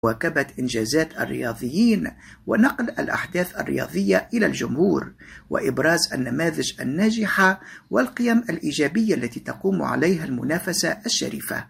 مواكبة إنجازات الرياضيين ونقل الأحداث الرياضية إلى الجمهور، وإبراز النماذج الناجحة والقيم الإيجابية التي تقوم عليها المنافسة الشريفة.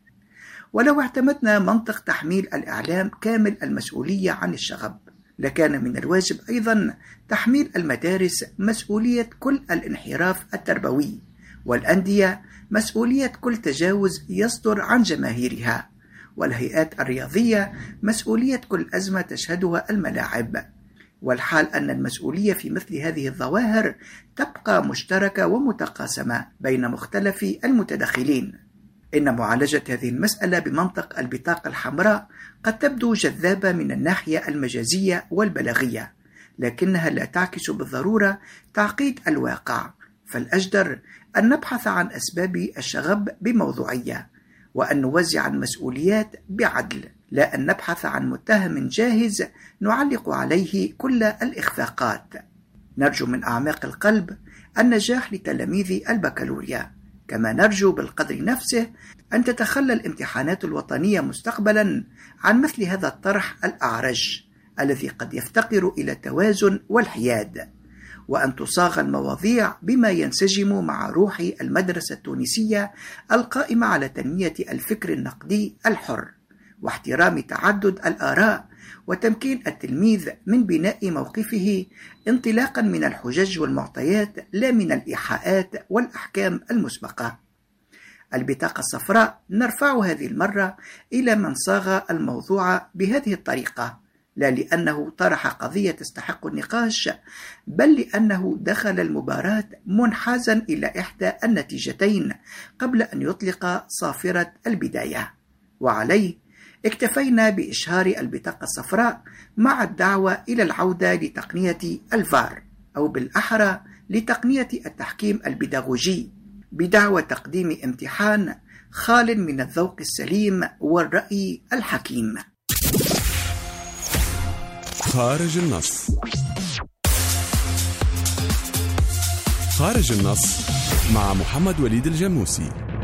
ولو اعتمدنا منطق تحميل الإعلام كامل المسؤولية عن الشغب، لكان من الواجب أيضا تحميل المدارس مسؤولية كل الانحراف التربوي، والأندية مسؤولية كل تجاوز يصدر عن جماهيرها، والهيئات الرياضية مسؤولية كل أزمة تشهدها الملاعب. والحال أن المسؤولية في مثل هذه الظواهر تبقى مشتركة ومتقاسمة بين مختلف المتدخلين. إن معالجة هذه المسألة بمنطق البطاقة الحمراء قد تبدو جذابة من الناحية المجازية والبلاغية، لكنها لا تعكس بالضرورة تعقيد الواقع، فالأجدر أن نبحث عن أسباب الشغب بموضوعية، وأن نوزع المسؤوليات بعدل، لا أن نبحث عن متهم جاهز نعلق عليه كل الإخفاقات. نرجو من أعماق القلب النجاح لتلاميذ البكالوريا، كما نرجو بالقدر نفسه أن تتخلى الامتحانات الوطنية مستقبلا عن مثل هذا الطرح الأعرج الذي قد يفتقر إلى التوازن والحياد، وأن تصاغ المواضيع بما ينسجم مع روح المدرسة التونسية القائمة على تنمية الفكر النقدي الحر واحترام تعدد الآراء، وتمكين التلميذ من بناء موقفه انطلاقا من الحجج والمعطيات لا من الإيحاءات والأحكام المسبقة. البطاقة الصفراء نرفع هذه المرة إلى من صاغ الموضوع بهذه الطريقة، لا لأنه طرح قضية تستحق النقاش، بل لأنه دخل المباراة منحازا إلى إحدى النتيجتين قبل أن يطلق صافرة البداية. وعليه اكتفينا بإشهار البطاقة الصفراء مع الدعوة إلى العودة لتقنية الفار، أو بالأحرى لتقنية التحكيم البيداغوجي، بدعوى تقديم امتحان خال من الذوق السليم والرأي الحكيم. خارج النص. خارج النص مع محمد وليد الجاموسي.